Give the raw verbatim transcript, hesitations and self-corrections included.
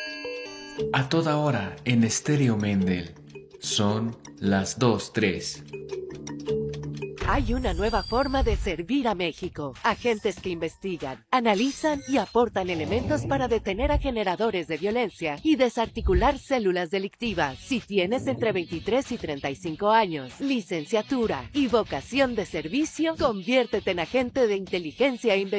A toda hora en Estéreo Mendel. Son las dos tres. Hay una nueva forma de servir a México. Agentes que investigan, analizan y aportan elementos para detener a generadores de violencia y desarticular células delictivas. Si tienes entre veintitrés y treinta y cinco años, licenciatura y vocación de servicio, conviértete en agente de inteligencia e investigación.